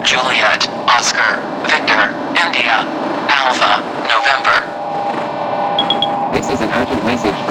Juliet, Oscar, Victor, India, Alpha, November. This is an urgent message